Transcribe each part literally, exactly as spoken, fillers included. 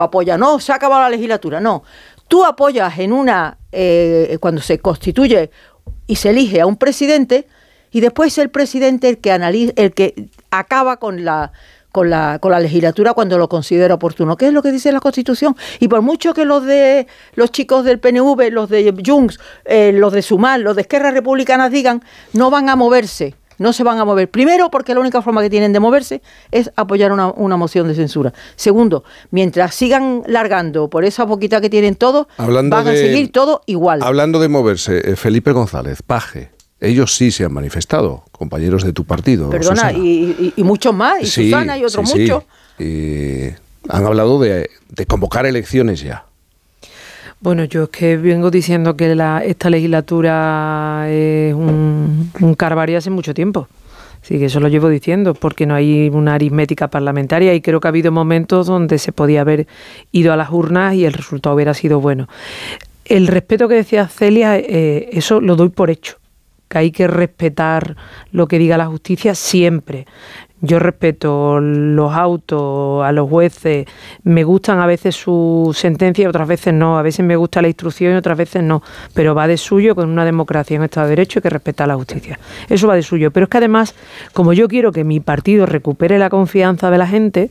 apoya, no, se ha acabado la legislatura, no. Tú apoyas en una, eh, cuando se constituye y se elige a un presidente, y después es el presidente el que analiza, el que acaba con la, con la, con la legislatura cuando lo considera oportuno, que es lo que dice la Constitución. Y por mucho que los de los chicos del P N V, los de Junts, eh, los de Sumar, los de Esquerra Republicana digan, no van a moverse. No se van a mover. Primero, porque la única forma que tienen de moverse es apoyar una, una moción de censura. Segundo, mientras sigan largando por esa boquita que tienen todos, hablando van de, a seguir todo igual. Hablando de moverse, Felipe González, Paje, ellos sí se han manifestado, compañeros de tu partido. Perdona, y, y, y muchos más, y sí, Susana y otros sí, muchos. Sí. Y han hablado de, de convocar elecciones ya. Bueno, yo es que vengo diciendo que la, esta legislatura es un, un calvario hace mucho tiempo. Sí, que eso lo llevo diciendo, porque no hay una aritmética parlamentaria y creo que ha habido momentos donde se podía haber ido a las urnas y el resultado hubiera sido bueno. El respeto que decía Celia, eh, eso lo doy por hecho, que hay que respetar lo que diga la justicia siempre. Yo respeto los autos, a los jueces, me gustan a veces sus sentencias y otras veces no, a veces me gusta la instrucción y otras veces no, pero va de suyo, con una democracia en un Estado de Derecho hay que respetar la justicia. Eso va de suyo, pero es que además, como yo quiero que mi partido recupere la confianza de la gente,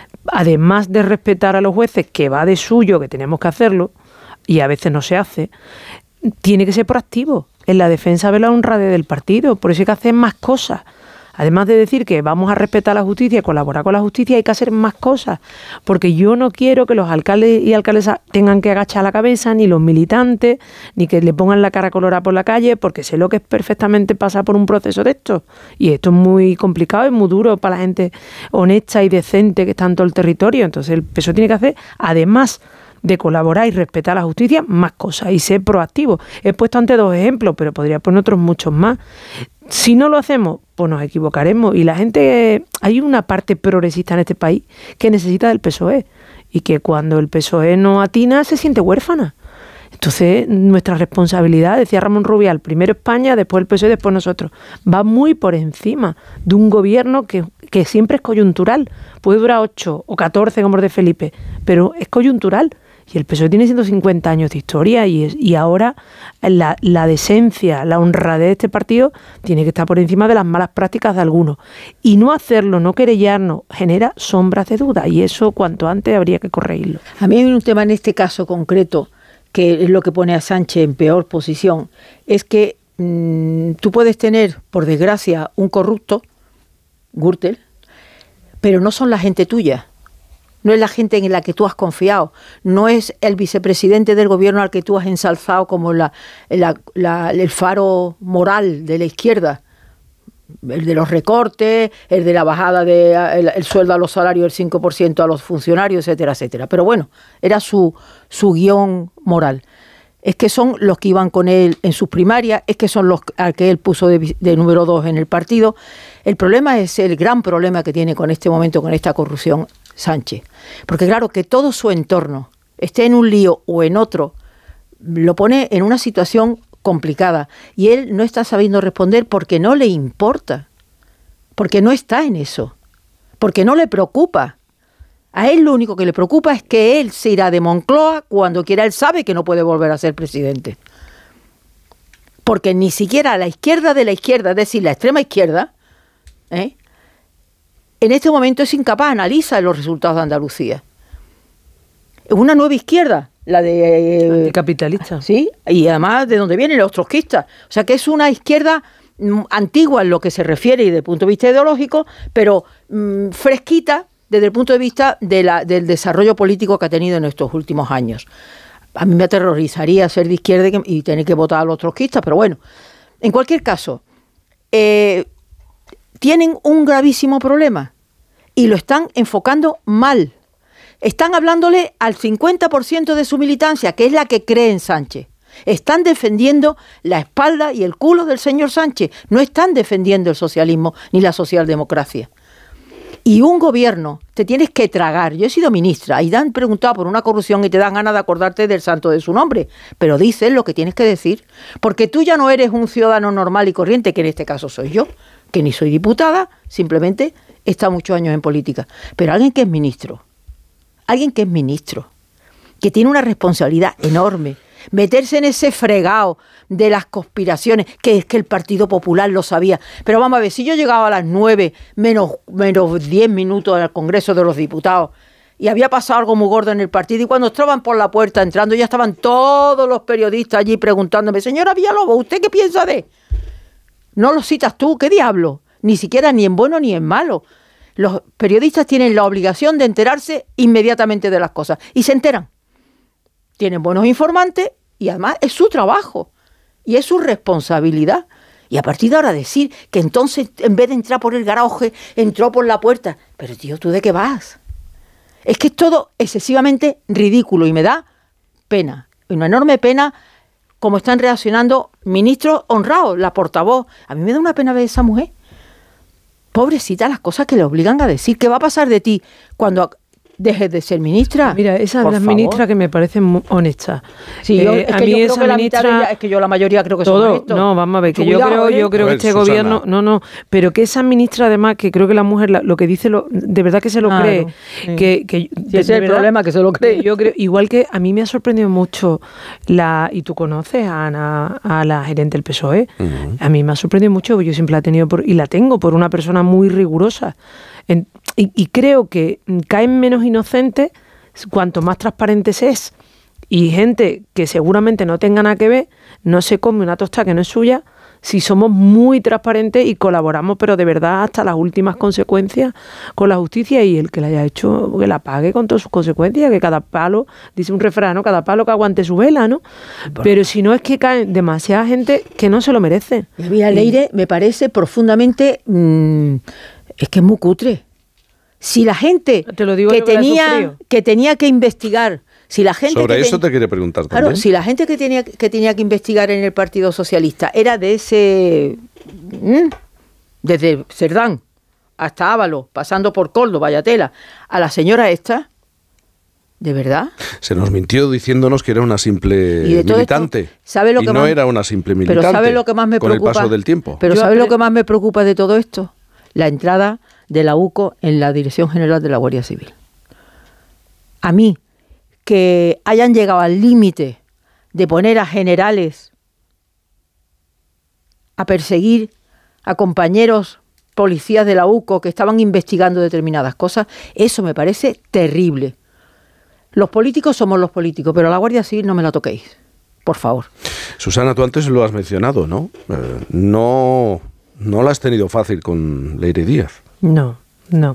además de respetar a los jueces, que va de suyo, que tenemos que hacerlo, y a veces no se hace, tiene que ser proactivo en la defensa de la honradez del partido, por eso hay que hacer más cosas. Además de decir que vamos a respetar la justicia y colaborar con la justicia, hay que hacer más cosas, porque yo no quiero que los alcaldes y alcaldesas tengan que agachar la cabeza, ni los militantes, ni que le pongan la cara colorada por la calle, porque sé lo que es perfectamente pasar por un proceso de esto. Y esto es muy complicado, es muy duro para la gente honesta y decente que está en todo el territorio. Entonces el P S O E tiene que hacer, además de colaborar y respetar la justicia, más cosas y ser proactivo. He puesto ante dos ejemplos, pero podría poner otros muchos más. Si no lo hacemos, pues nos equivocaremos. Y la gente, hay una parte progresista en este país que necesita del P S O E y que cuando el P S O E no atina se siente huérfana. Entonces, nuestra responsabilidad, decía Ramón Rubial, primero España, después el P S O E, después nosotros, va muy por encima de un gobierno que, que siempre es coyuntural. Puede durar ocho o catorce, como el de Felipe, pero es coyuntural. Y el P S O E tiene ciento cincuenta años de historia y, es, y ahora la, la decencia, la honradez de este partido tiene que estar por encima de las malas prácticas de algunos. Y no hacerlo, no querellarnos, genera sombras de duda y eso cuanto antes habría que corregirlo. A mí hay un tema en este caso concreto que es lo que pone a Sánchez en peor posición, es que mmm, tú puedes tener, por desgracia, un corrupto, Gürtel, pero no son la gente tuya. No es la gente en la que tú has confiado, no es el vicepresidente del gobierno al que tú has ensalzado como la, la, la, el faro moral de la izquierda, el de los recortes, el de la bajada del de, el, el sueldo a los salarios del cinco por ciento a los funcionarios, etcétera, etcétera. Pero bueno, era su, su guión moral. Es que son los que iban con él en sus primarias, es que son los al que él puso de, de número dos en el partido. El problema es el gran problema que tiene con este momento, con esta corrupción, Sánchez. Porque claro, que todo su entorno esté en un lío o en otro, lo pone en una situación complicada. Y él no está sabiendo responder porque no le importa, porque no está en eso, porque no le preocupa. A él lo único que le preocupa es que él se irá de Moncloa cuando quiera. Él sabe que no puede volver a ser presidente. Porque ni siquiera la izquierda de la izquierda, es decir, la extrema izquierda, ¿eh? en este momento es incapaz, analiza los resultados de Andalucía. Es una nueva izquierda, la de... Eh, capitalista. Sí, y además de donde vienen los trotskistas. O sea que es una izquierda mm, antigua en lo que se refiere y desde el punto de vista ideológico, pero mm, fresquita desde el punto de vista de la, del desarrollo político que ha tenido en estos últimos años. A mí me aterrorizaría ser de izquierda y, que, y tener que votar a los trotskistas, pero bueno, en cualquier caso, eh, tienen un gravísimo problema y lo están enfocando mal. Están hablándole al cincuenta por ciento de su militancia, que es la que cree en Sánchez. Están defendiendo la espalda y el culo del señor Sánchez. No están defendiendo el socialismo ni la socialdemocracia. Y un gobierno, te tienes que tragar. Yo he sido ministra y te han preguntado por una corrupción y te dan ganas de acordarte del santo de su nombre. Pero dices lo que tienes que decir. Porque tú ya no eres un ciudadano normal y corriente, que en este caso soy yo, que ni soy diputada, simplemente he estado muchos años en política. Pero alguien que es ministro, alguien que es ministro, que tiene una responsabilidad enorme, meterse en ese fregado de las conspiraciones, que es que el Partido Popular lo sabía. Pero vamos a ver, si yo llegaba a las nueve menos, menos diez minutos al Congreso de los Diputados y había pasado algo muy gordo en el partido, y cuando estaban por la puerta entrando ya estaban todos los periodistas allí preguntándome, señora Villalobos, ¿usted qué piensa de...? No lo citas tú, ¿qué diablo? Ni siquiera ni en bueno ni en malo. Los periodistas tienen la obligación de enterarse inmediatamente de las cosas, y se enteran. Tienen buenos informantes y además es su trabajo y es su responsabilidad. Y a partir de ahora decir que entonces en vez de entrar por el garaje, entró por la puerta. Pero tío, ¿tú de qué vas? Es que es todo excesivamente ridículo y me da pena, una enorme pena cómo están reaccionando ministros honrados, la portavoz. A mí me da una pena ver a esa mujer. Pobrecita, las cosas que le obligan a decir. ¿Qué va a pasar de ti cuando dejes de ser ministra? Mira, esa es la ministra que me parece muy honesta. Sí, yo, eh, es que a mí yo creo esa que la ministra, mitad de ella, es que yo la mayoría creo que todo, son honestos. No, vamos a ver, que yo creo, yo creo que este Susana. gobierno, no, no, pero que esa ministra además, que creo que la mujer la, lo que dice, lo, de verdad que se lo claro, cree, sí. que, que sí, ese es el verdad, problema, que se lo cree. Yo creo, igual que a mí me ha sorprendido mucho la, y tú conoces a Ana, a la gerente del P S O E, uh-huh. a mí me ha sorprendido mucho, yo siempre la he tenido por, y la tengo por una persona muy rigurosa, en, y, y creo que caen menos inocentes cuanto más transparentes es, y gente que seguramente no tenga nada que ver no se come una tostada que no es suya si somos muy transparentes y colaboramos, pero de verdad hasta las últimas consecuencias con la justicia, y el que la haya hecho que la pague con todas sus consecuencias, que cada palo, dice un refrán, ¿no? Cada palo que aguante su vela, ¿no? Bueno. Pero si no, es que caen demasiada gente que no se lo merece. Y a mí, Leire, me parece profundamente mmm, es que es muy cutre. Si la gente te lo digo que, tenía, que tenía que investigar, si la gente sobre que eso ten... te quería preguntar también. Claro, si la gente que tenía que tenía que investigar en el Partido Socialista era de ese, ¿Mm? desde Cerdán hasta Ábalos, pasando por Coldo, Vallatela, a la señora esta, ¿de verdad? Se nos mintió diciéndonos que era una simple militante. Esto, ¿sabe lo que y no más... era una simple militante. Pero ¿sabe lo que más me con preocupa? el paso del tiempo. Pero Yo ¿sabe apre... lo que más me preocupa de todo esto? La entrada de la U C O en la Dirección General de la Guardia Civil. A mí, que hayan llegado al límite de poner a generales a perseguir a compañeros policías de la U C O que estaban investigando determinadas cosas, eso me parece terrible. Los políticos somos los políticos, pero a la Guardia Civil no me la toquéis, por favor. Susana, tú antes lo has mencionado, ¿no? Eh, no, no la has tenido fácil con Leire Díaz. No, no.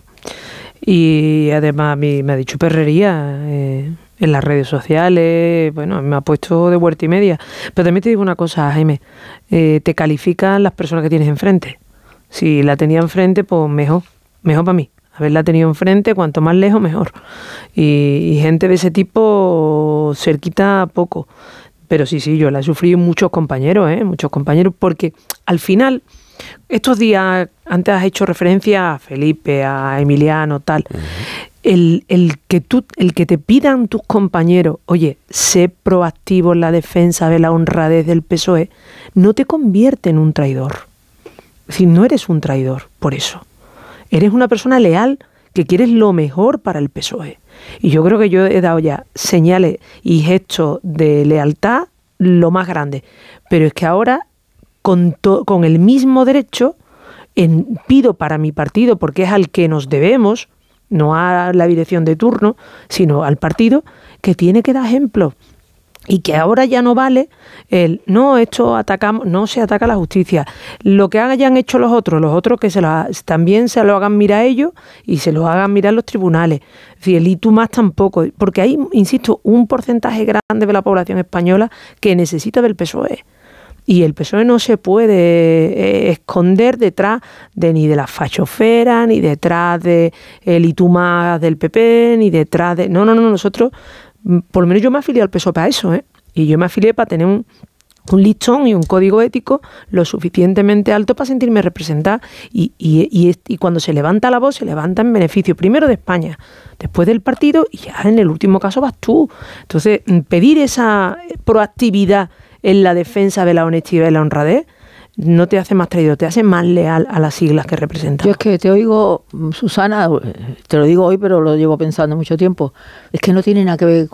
Y además a mí me ha dicho perrería eh, en las redes sociales, bueno, me ha puesto de huerta y media. Pero también te digo una cosa, Jaime, eh, te califican las personas que tienes enfrente. Si la tenía enfrente, pues mejor, mejor para mí. Haberla tenido enfrente, cuanto más lejos, mejor. Y, y gente de ese tipo cerquita, poco. Pero sí, sí, yo la he sufrido muchos compañeros, ¿eh? Muchos compañeros, porque al final... Estos días, antes has hecho referencia a Felipe, a Emiliano, tal. Uh-huh. El, el, que tú, el que te pidan tus compañeros, oye, sé proactivo en la defensa de la honradez del P S O E, no te convierte en un traidor. Es decir, no eres un traidor por eso. Eres una persona leal que quieres lo mejor para el P S O E. Y yo creo que yo he dado ya señales y gestos de lealtad lo más grande. Pero es que ahora... Con, to, con el mismo derecho, en, pido para mi partido, porque es al que nos debemos, no a la dirección de turno, sino al partido, que tiene que dar ejemplo. Y que ahora ya no vale el, no, esto atacamos, no se ataca a la justicia. Lo que hayan hecho los otros, los otros que se lo, también se lo hagan mirar ellos y se lo hagan mirar los tribunales. Es decir, el y tú más tampoco, porque hay, insisto, un porcentaje grande de la población española que necesita del P S O E. Y el P S O E no se puede eh, esconder detrás de ni de la fachofera, ni detrás de el y tú más del P P, ni detrás de... No, no, no, nosotros, por lo menos yo me afilié al P S O E para eso, ¿eh? Y yo me afilié para tener un, un listón y un código ético lo suficientemente alto para sentirme representada. Y, y, y, y cuando se levanta la voz, se levanta en beneficio primero de España, después del partido, y ya en el último caso vas tú. Entonces, pedir esa proactividad en la defensa de la honestidad y la honradez, no te hace más traidor, te hace más leal a las siglas que representan. Yo es que te oigo, Susana, te lo digo hoy, pero lo llevo pensando mucho tiempo, es que no tiene nada que ver